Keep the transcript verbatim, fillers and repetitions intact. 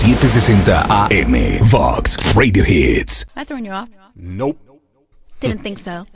setecientos sesenta A M. Vox Radio Hits. Am I throwing you off? Nope. Didn't think so.